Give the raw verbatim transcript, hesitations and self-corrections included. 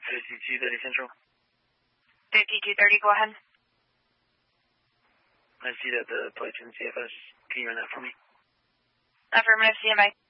fifty-two thirty Central. fifty-two thirty, go ahead. I see that the plate's in C F S. Can you run that for me? Affirmative, C M A.